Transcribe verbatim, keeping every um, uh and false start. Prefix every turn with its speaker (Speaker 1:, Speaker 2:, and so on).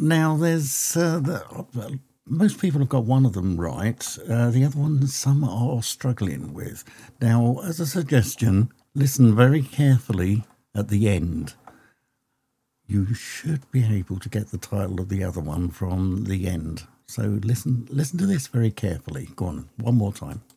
Speaker 1: Now, there's uh, the, well, most people have got one of them right. Uh, the other one, some are struggling with. Now, as a suggestion, listen very carefully at the end. You should be able to get the title of the other one from the end. So listen, listen to this very carefully. Go on, one more time.